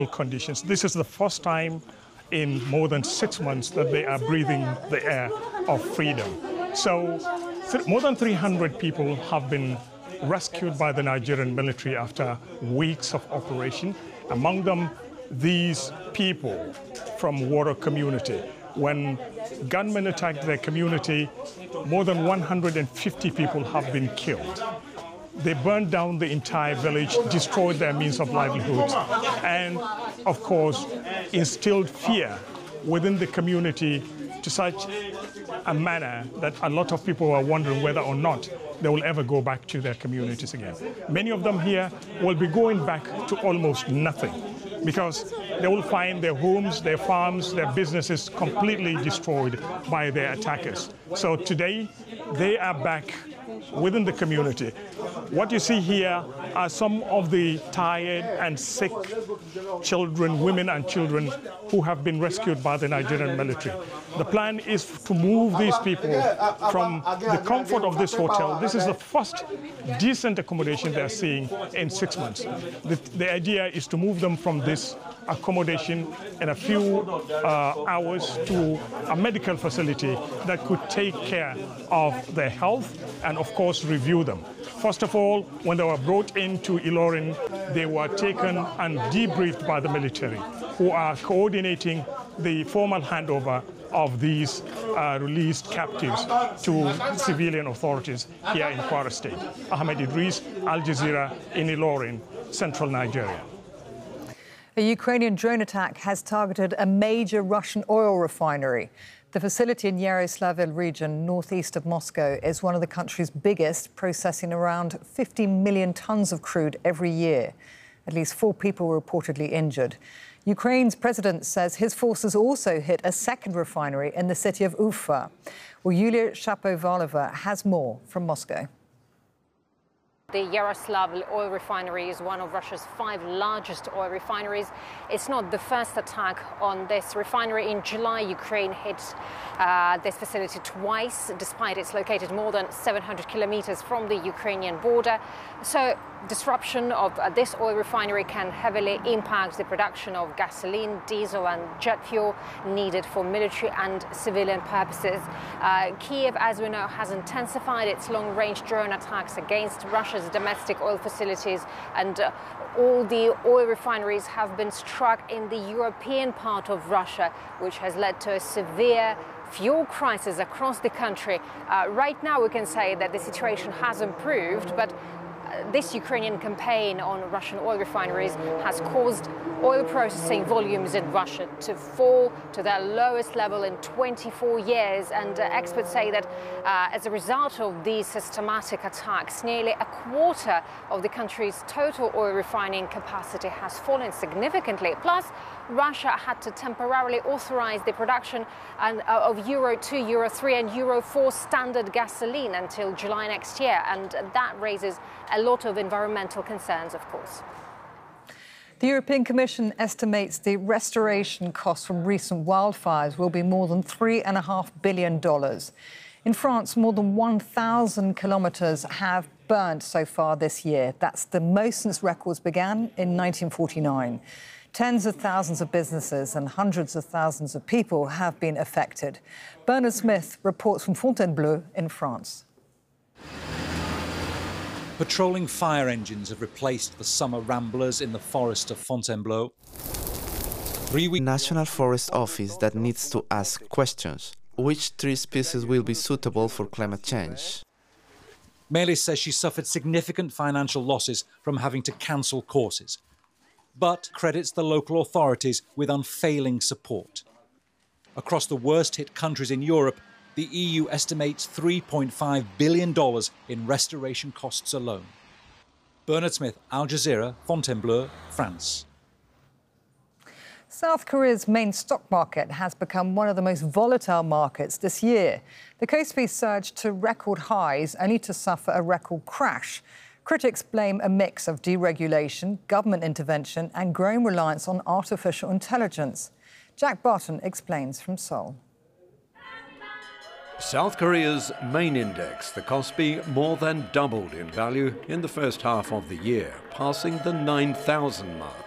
conditions. This is the first time in more than 6 months that they are breathing the air of freedom. So more than 300 people have been rescued by the Nigerian military after weeks of operation. Among them, these people from Woro community. When gunmen attacked their community, more than 150 people have been killed. They burned down the entire village, destroyed their means of livelihood, and, of course, instilled fear within the community to such a manner that a lot of people are wondering whether or not they will ever go back to their communities again. Many of them here will be going back to almost nothing because they will find their homes, their farms, their businesses completely destroyed by their attackers. So today, they are back within the community. What you see here are some of the tired and sick children, women and children who have been rescued by the Nigerian military. The plan is to move these people from the comfort of this hotel. This is the first decent accommodation they're seeing in 6 months. The idea is to move them from this accommodation in a few hours to a medical facility that could take care of their health and, of course, review them. First of all, when they were brought into Ilorin, they were taken and debriefed by the military, who are coordinating the formal handover of these released captives to civilian authorities here in Kwara State. Ahmed Idris, Al Jazeera in Ilorin, central Nigeria. A Ukrainian drone attack has targeted a major Russian oil refinery. The facility in Yaroslavl region, northeast of Moscow, is one of the country's biggest, processing around 50 million tons of crude every year. At least 4 people were reportedly injured. Ukraine's president says his forces also hit a second refinery in the city of Ufa. Well, Yulia Shapovalova has more from Moscow. The Yaroslavl oil refinery is one of Russia's 5 largest oil refineries. It's not the first attack on this refinery. In July, Ukraine hit this facility twice, despite it's located more than 700 kilometers from the Ukrainian border. So disruption of this oil refinery can heavily impact the production of gasoline, diesel and jet fuel needed for military and civilian purposes. Kiev, as we know, has intensified its long-range drone attacks against Russia's domestic oil facilities, and all the oil refineries have been struck in the European part of Russia, which has led to a severe fuel crisis across the country. Right now we can say that the situation has improved, but this Ukrainian campaign on Russian oil refineries has caused oil processing volumes in Russia to fall to their lowest level in 24 years. And experts say that as a result of these systematic attacks, nearly a quarter of the country's total oil refining capacity has fallen significantly. Plus, Russia had to temporarily authorize the production of Euro 2, Euro 3 and Euro 4 standard gasoline until July next year. And that raises a lot of environmental concerns, of course. The European Commission estimates the restoration costs from recent wildfires will be more than $3.5 billion. In France, more than 1,000 kilometres have burned so far this year. That's the most since records began in 1949. Tens of thousands of businesses and hundreds of thousands of people have been affected. Bernard Smith reports from Fontainebleau in France. Patrolling fire engines have replaced the summer ramblers in the forest of Fontainebleau. National Forest Office that needs to ask questions. Which tree species will be suitable for climate change? Melis says she suffered significant financial losses from having to cancel courses, but credits the local authorities with unfailing support. Across the worst-hit countries in Europe, the EU estimates $3.5 billion in restoration costs alone. Bernard Smith, Al Jazeera, Fontainebleau, France. South Korea's main stock market has become one of the most volatile markets this year. The Kospi surged to record highs, only to suffer a record crash. Critics blame a mix of deregulation, government intervention and growing reliance on artificial intelligence. Jack Barton explains from Seoul. South Korea's main index, the Kospi, more than doubled in value in the first half of the year, passing the 9,000 mark.